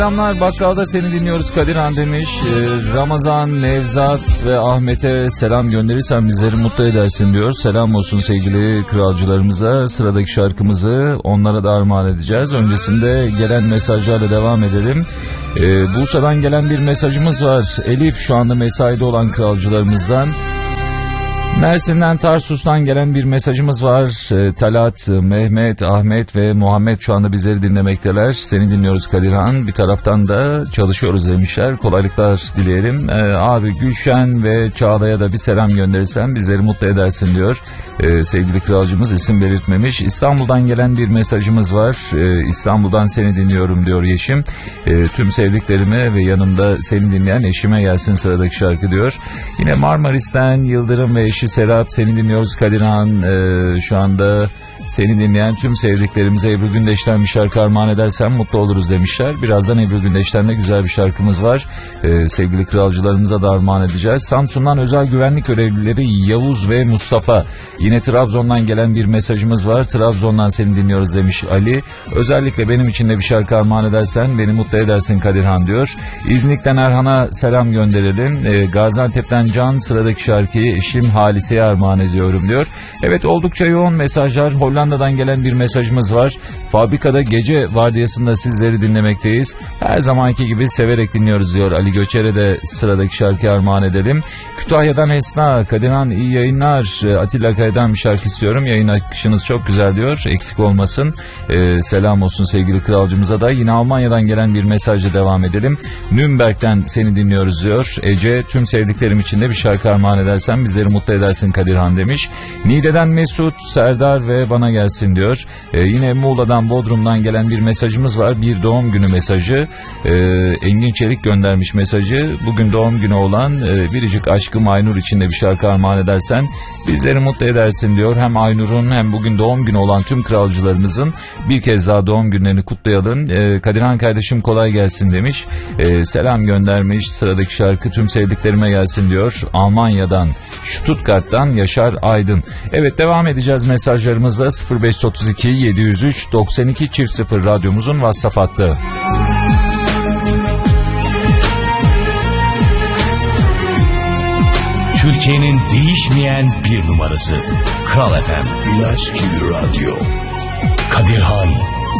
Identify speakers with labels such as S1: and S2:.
S1: Selamlar, bakkalda seni dinliyoruz Kadirhan demiş. Ramazan, Nevzat ve Ahmet'e selam gönderirsen bizleri mutlu edersin diyor. Selam olsun sevgili kralcılarımıza. Sıradaki şarkımızı onlara da armağan edeceğiz. Öncesinde gelen mesajlarla devam edelim. Bursa'dan gelen bir mesajımız var. Elif şu anda mesaide olan kralcılarımızdan. Mersin'den, Tarsus'tan gelen bir mesajımız var. Talat, Mehmet, Ahmet ve Muhammed şu anda bizleri dinlemekteler. Seni dinliyoruz Kadirhan. Bir taraftan da çalışıyoruz demişler. Kolaylıklar dileyelim. Abi Gülşen ve Çağla'ya da bir selam gönderirsen bizleri mutlu edersin diyor. Sevgili kralcımız isim belirtmemiş. İstanbul'dan gelen bir mesajımız var. İstanbul'dan seni dinliyorum diyor Yeşim. Tüm sevdiklerime ve yanımda seni dinleyen eşime gelsin sıradaki şarkı diyor. Yine Marmaris'ten Yıldırım ve eşi Serap seni dinliyoruz Kadirhan. Şu anda seni dinleyen tüm sevdiklerimize Ebru Gündeş'ten bir şarkı armağan edersen mutlu oluruz demişler. Birazdan Ebru Gündeş'ten de güzel bir şarkımız var. Sevgili kralcılarımıza da armağan edeceğiz. Samsun'dan özel güvenlik görevlileri Yavuz ve Mustafa. Yine Trabzon'dan gelen bir mesajımız var. Trabzon'dan seni dinliyoruz demiş Ali. Özellikle benim için de bir şarkı armağan edersen beni mutlu edersin Kadirhan diyor. İznik'ten Erhan'a selam gönderelim. Gaziantep'ten Can sıradaki şarkıyı eşim Halise'ye armağan ediyorum diyor. Evet, oldukça yoğun mesajlar. Hollanda'dan gelen bir mesajımız var. Fabrikada gece vardiyasında sizleri dinlemekteyiz. Her zamanki gibi severek dinliyoruz diyor. Ali Göçer'e de sıradaki şarkıyı armağan edelim. Kütahya'dan Esna, Kadirhan iyi yayınlar. Atilla Kaya'dan bir şarkı istiyorum. Yayın akışınız çok güzel diyor. Eksik olmasın. Selam olsun sevgili kralcımıza da. Yine Almanya'dan gelen bir mesajla devam edelim. Nürnberg'den seni dinliyoruz diyor. Ece, tüm sevdiklerim için de bir şarkı armağan edersen bizleri mutlu edersin Kadirhan demiş. Niğde'den Mesut, Serdar ve bana gelsin diyor. Yine Muğla'dan, Bodrum'dan gelen bir mesajımız var. Bir doğum günü mesajı. Engin Çelik göndermiş mesajı. Bugün doğum günü olan biricik aşkım Aynur için de bir şarkı armağan edersen bizleri mutlu edersin diyor. Hem Aynur'un hem bugün doğum günü olan tüm kralcılarımızın bir kez daha doğum günlerini kutlayalım. Kadirhan kardeşim kolay gelsin demiş. Selam göndermiş. Sıradaki şarkı tüm sevdiklerime gelsin diyor. Almanya'dan, Stuttgart'tan Yaşar Aydın. Evet, devam edeceğiz mesajlarımızla. 0532 703 92 0 radyomuzun WhatsApp hattı.
S2: Türkiye'nin değişmeyen bir numarası Kral FM.
S3: İlaç gibi radyo.
S2: Kadirhan